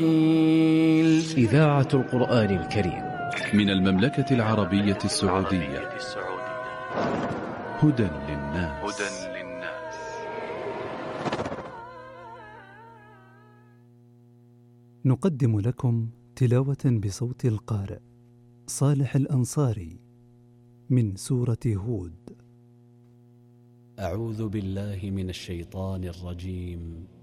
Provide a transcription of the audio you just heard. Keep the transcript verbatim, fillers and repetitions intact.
إذاعة القرآن الكريم من المملكة العربية السعودية. هدى للناس. نقدم لكم تلاوة بصوت القارئ صالح الأنصاري من سورة هود. أعوذ بالله من الشيطان الرجيم.